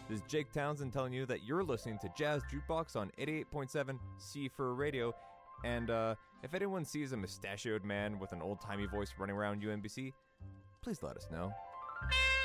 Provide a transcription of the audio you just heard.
This is Jake Townsend telling you that you're listening to Jazz Jukebox on 88.7 C4 Radio. And if anyone sees a mustachioed man with an old-timey voice running around UMBC, please let us know.